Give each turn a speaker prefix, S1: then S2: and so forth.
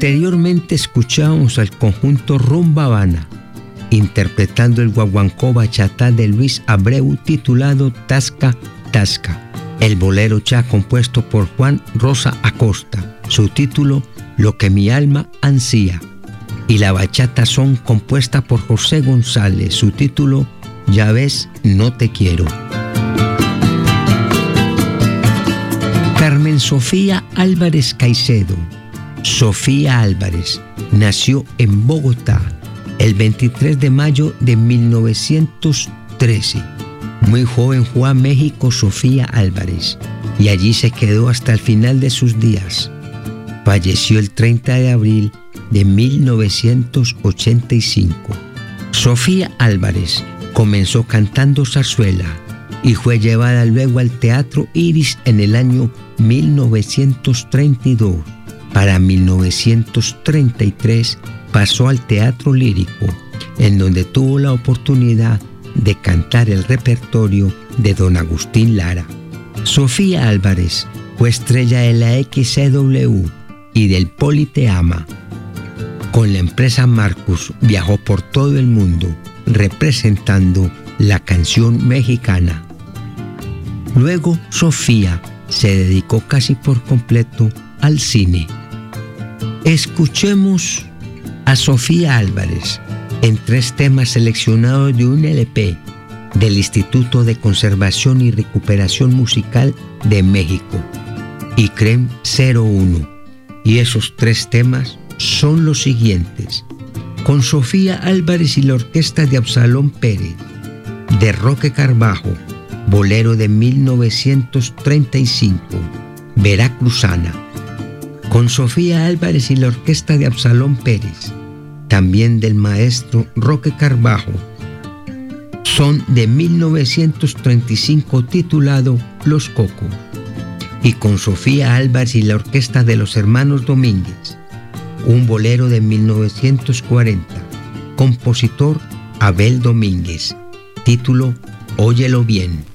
S1: Anteriormente escuchábamos al conjunto Rumba Habana interpretando el guaguancó bachatá de Luis Abreu titulado Tasca, Tasca. El bolero cha compuesto por Juan Rosa Acosta, su título Lo que mi alma ansía. Y la bachata son compuesta por José González, su título Ya ves, no te quiero. Carmen Sofía Álvarez Caicedo. Sofía Álvarez nació en Bogotá el 23 de mayo de 1913. Muy joven fue a México Sofía Álvarez y allí se quedó hasta el final de sus días. Falleció el 30 de abril de 1985. Sofía Álvarez comenzó cantando zarzuela y fue llevada luego al Teatro Iris en el año 1932. Para 1933 pasó al Teatro Lírico, en donde tuvo la oportunidad de cantar el repertorio de don Agustín Lara. Sofía Álvarez fue estrella de la XCW y del Politeama. Con la empresa Marcus viajó por todo el mundo representando la canción mexicana. Luego Sofía se dedicó casi por completo al cine. Escuchemos a Sofía Álvarez en 3 temas seleccionados de un LP del Instituto de Conservación y Recuperación Musical de México, ICREM 01. Y esos 3 temas son los siguientes: con Sofía Álvarez y la orquesta de Absalón Pérez, de Roque Carbajo, bolero de 1935, Veracruzana. Con Sofía Álvarez y la orquesta de Absalón Pérez, también del maestro Roque Carbajo, son de 1935 titulado Los Cocos. Y con Sofía Álvarez y la orquesta de los hermanos Domínguez, un bolero de 1940, compositor Abel Domínguez, título Óyelo bien.